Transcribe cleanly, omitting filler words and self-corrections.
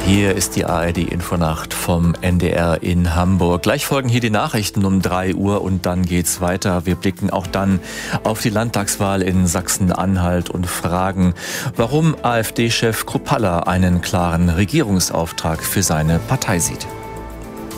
Hier ist die ARD-Infonacht vom NDR in Hamburg. Gleich folgen hier die Nachrichten um 3 Uhr und dann geht's weiter. Wir blicken auch dann auf die Landtagswahl in Sachsen-Anhalt und fragen, warum AfD-Chef Kruppalla einen klaren Regierungsauftrag für seine Partei sieht.